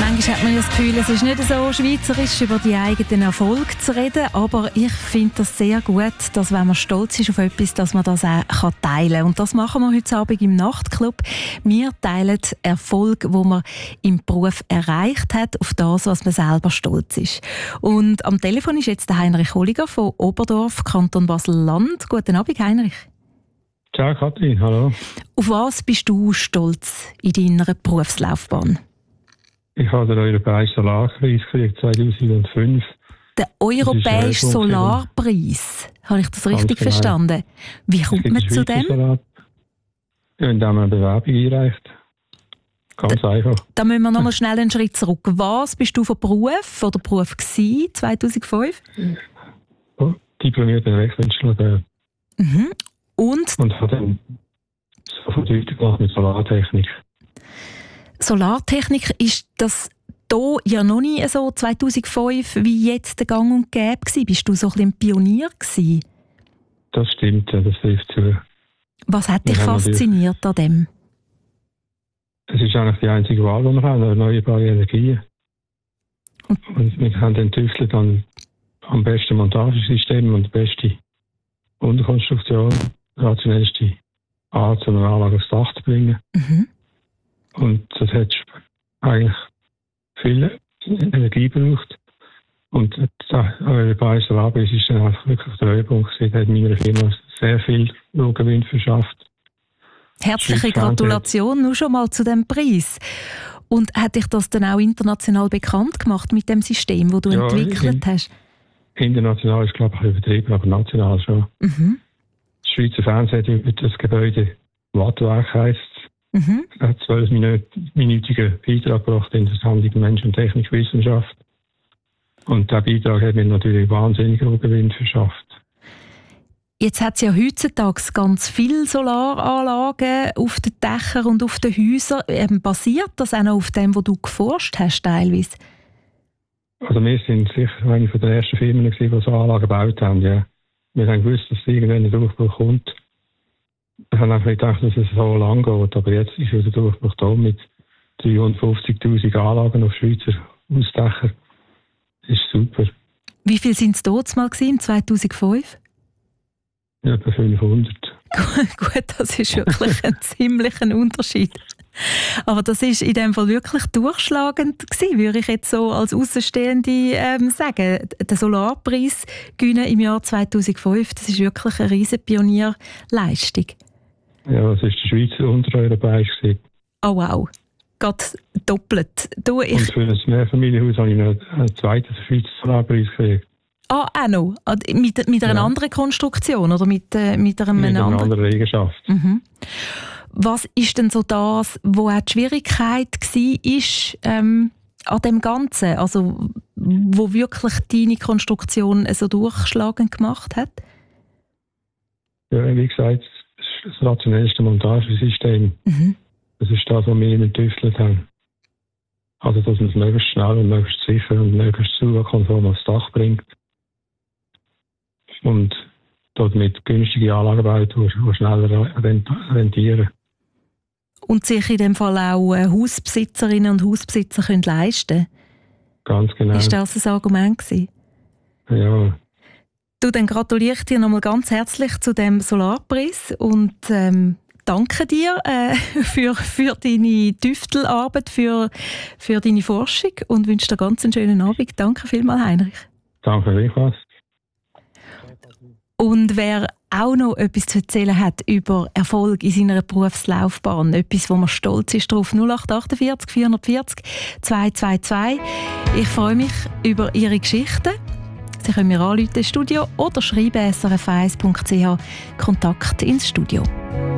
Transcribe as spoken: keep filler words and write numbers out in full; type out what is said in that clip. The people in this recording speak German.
Manchmal hat man ja das Gefühl, es ist nicht so schweizerisch, über die eigenen Erfolge zu reden, aber ich finde das sehr gut, dass wenn man stolz ist auf etwas, dass man das auch teilen kann. Und das machen wir heute Abend im Nachtclub. Wir teilen Erfolg, wo man im Beruf erreicht hat, auf das, was man selber stolz ist. Und am Telefon ist jetzt der Heinrich Holliger von Oberdorf, Kanton Basel-Land. Guten Abend, Heinrich. Ciao, Kathrin, hallo. Auf was bist du stolz in deiner Berufslaufbahn? Ich habe den Europäischen Solarpreis gekriegt zweitausendfünf. Der Europäische Solarpreis? Habe ich das richtig genau. verstanden? Wie kommt man zu dem? Solar. Ja, indem man eine Bewerbung einreicht. Ganz da, einfach. Da müssen wir noch mal schnell einen Schritt zurück. Was bist du von Beruf oder Beruf gewesen, zweitausendfünf? Oh, diplomierter Rechtsingenieur. Mhm. Und? Und habe dann so viel Leute gemacht mit Solartechnik. Solartechnik, ist das hier ja noch nie so zweitausendfünf wie jetzt der Gang und Gäbe gewesen? Bist du so ein bisschen ein Pionier gewesen? Das stimmt, ja, das hilft zu. Was hat dich fasziniert an dem? Es ist eigentlich die einzige Wahl, die wir haben, erneuerbare Energien. Und, und wir haben dann tüftelt an am besten Montagesystem und die beste Unterkonstruktion, rationellste Art, so eine Anlage aufs Dach zu bringen. Mhm. Und das hat eigentlich viel Energie gebraucht. Und der Europäische Solarpreis ist dann halt wirklich der Höhepunkt gewesen. Hat meiner Firma sehr viel Lohngewinn verschafft. Herzliche Gratulation nur schon mal zu dem Preis. Und hat dich das dann auch international bekannt gemacht mit dem System, das du ja, entwickelt in, hast? International ist, glaube ich, übertrieben, aber national schon. Mhm. Das Schweizer Fernsehen über das Gebäude Wattwerk heisst. Mhm. Er hat zwölfminütigen Beitrag gebracht in der Sendung Mensch- und Technikwissenschaft. Und der Beitrag hat mir natürlich wahnsinnig hohen Gewinn verschafft. Jetzt hat es ja heutzutage ganz viele Solaranlagen auf den Dächern und auf den Häusern. Ähm, basiert das auch noch auf dem, was du geforscht hast, teilweise? Also wir sind sicher eine der ersten Firmen, die so Anlagen gebaut haben. Ja. Wir haben gewusst, dass irgendwann ein Durchbruch kommt. Ich habe einfach nicht gedacht, dass es so lang geht, aber jetzt ist wieder der Durchbruch da mit dreihundertfünfzigtausend Anlagen auf Schweizer Hausdächern. Das ist super. Wie viel waren es dort mal im zweitausendfünf? Ja, etwa fünfhundert. Gut, das ist wirklich ein ziemlicher Unterschied. Aber das war in dem Fall wirklich durchschlagend gewesen, würde ich jetzt so als Außenstehende ähm, sagen. Der Solarpreis gewinnen im Jahr zweitausendfünf, das ist wirklich eine riesen Pionierleistung. Ja, das war der Schweizer Untereuropäisch. Oh wow, gerade doppelt. Du, ich Und für ein Mehrfamilienhaus habe ich noch einen zweiten Schweizer Solarpreis gekriegt. Ah, auch noch? Mit, mit einer ja. anderen Konstruktion oder mit, äh, mit, einem mit einer anderen anderen Eigenschaft. Mhm. Was ist denn so das, wo auch die Schwierigkeit war ähm, an dem Ganzen? Also, wo wirklich deine Konstruktion so durchschlagend gemacht hat? Ja, wie gesagt, das rationellste Montagesystem. Mhm. Das ist das, was wir immer getüftelt haben. Also, dass man es möglichst schnell und möglichst sicher und möglichst zukonform aufs Dach bringt. Und dort mit günstigen Anlagen baut, die schneller rentieren. Und sich in dem Fall auch Hausbesitzerinnen und Hausbesitzer können leisten können? Ganz genau. Ist das ein Argument gewesen? Ja. Du, dann gratuliere ich dir nochmal ganz herzlich zu dem Solarpreis und ähm, danke dir äh, für, für deine Tüftelarbeit, für, für deine Forschung und wünsche dir ganz einen schönen Abend. Danke vielmals, Heinrich. Danke gleichfalls. Und wer auch noch etwas zu erzählen hat über Erfolg in seiner Berufslaufbahn, etwas, wo man stolz ist drauf, null acht achtundvierzig vierhundertvierzig zweihundertzweiundzwanzig. Ich freue mich über Ihre Geschichten. Sie können mir anrufen ins Studio oder schreiben s r f eins punkt c h Kontakt ins Studio.